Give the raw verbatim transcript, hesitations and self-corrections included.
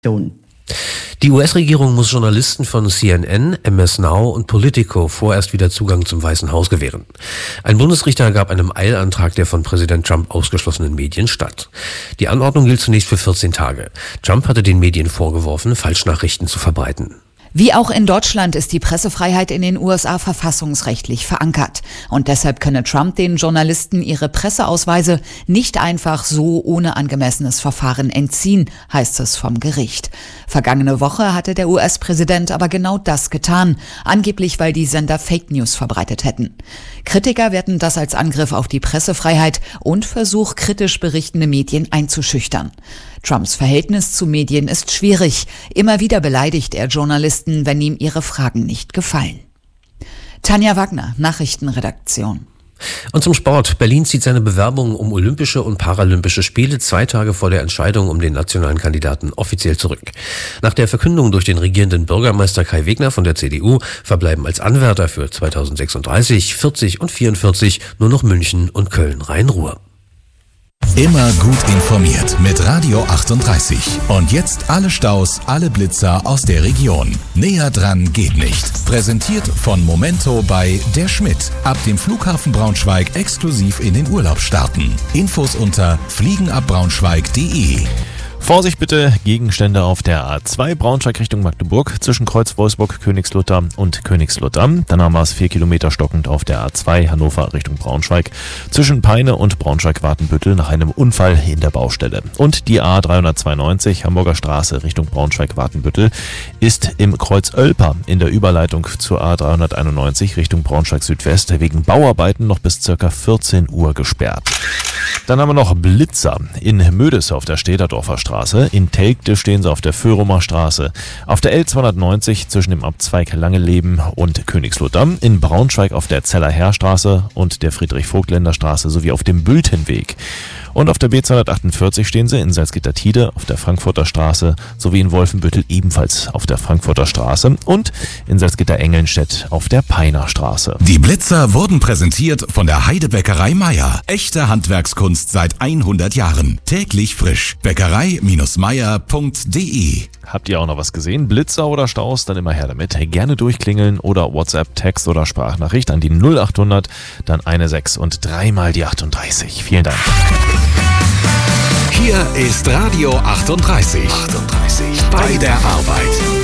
Die U S-Regierung muss Journalisten von C N N, M S Now und Politico vorerst wieder Zugang zum Weißen Haus gewähren. Ein Bundesrichter gab einem Eilantrag der von Präsident Trump ausgeschlossenen Medien statt. Die Anordnung gilt zunächst für vierzehn Tage. Trump hatte den Medien vorgeworfen, Falschnachrichten zu verbreiten. Wie auch in Deutschland ist die Pressefreiheit in den U S A verfassungsrechtlich verankert. Und deshalb könne Trump den Journalisten ihre Presseausweise nicht einfach so ohne angemessenes Verfahren entziehen, heißt es vom Gericht. Vergangene Woche hatte der U S-Präsident aber genau das getan, angeblich weil die Sender Fake News verbreitet hätten. Kritiker werten das als Angriff auf die Pressefreiheit und Versuch, kritisch berichtende Medien einzuschüchtern. Trumps Verhältnis zu Medien ist schwierig. Immer wieder beleidigt er Journalisten, wenn ihm ihre Fragen nicht gefallen. Tanja Wagner, Nachrichtenredaktion. Und zum Sport. Berlin zieht seine Bewerbung um Olympische und Paralympische Spiele zwei Tage vor der Entscheidung um den nationalen Kandidaten offiziell zurück. Nach der Verkündung durch den regierenden Bürgermeister Kai Wegner von der C D U verbleiben als Anwärter für zweitausendsechsunddreißig, vierzig und vierundvierzig nur noch München und Köln-Rhein-Ruhr. Immer gut informiert mit Radio achtunddreißig. Und jetzt alle Staus, alle Blitzer aus der Region. Näher dran geht nicht. Präsentiert von Momento bei Der Schmidt. Ab dem Flughafen Braunschweig exklusiv in den Urlaub starten. Infos unter fliegenabbraunschweig punkt de. Vorsicht bitte, Gegenstände auf der A zwei Braunschweig Richtung Magdeburg zwischen Kreuz Wolfsburg, Königslutter und Königslutter. Dann haben wir es vier Kilometer stockend auf der A zwei Hannover Richtung Braunschweig zwischen Peine und Braunschweig-Wartenbüttel nach einem Unfall in der Baustelle. Und die A dreihundertzweiundneunzig Hamburger Straße Richtung Braunschweig-Wartenbüttel ist im Kreuz Oelper in der Überleitung zur A dreihunderteinundneunzig Richtung Braunschweig Südwest wegen Bauarbeiten noch bis ca. vierzehn Uhr gesperrt. Dann haben wir noch Blitzer in Mödis auf der Städterdorfer Straße, in Telgte stehen sie auf der Föhrumer Straße, auf der L zweihundertneunzig zwischen dem Abzweig Langeleben und Königslutter, in Braunschweig auf der Zeller Heerstraße und der Friedrich-Vogtländer Straße sowie auf dem Bültenweg. Und auf der B zweihundertachtundvierzig stehen sie in Salzgitter-Tiede auf der Frankfurter Straße sowie in Wolfenbüttel ebenfalls auf der Frankfurter Straße und in Salzgitter-Engelnstedt auf der Peiner Straße. Die Blitzer wurden präsentiert von der Heidebäckerei Meier. Echte Handwerkskunst seit hundert Jahren. Täglich frisch. Bäckerei Meier punkt de. Habt ihr auch noch was gesehen? Blitzer oder Staus? Dann immer her damit. Gerne durchklingeln oder WhatsApp, Text oder Sprachnachricht an die null achthundert, dann eine sechs und dreimal die achtunddreißig. Vielen Dank. Hier ist Radio achtunddreißig. achtunddreißig. Bei der Arbeit.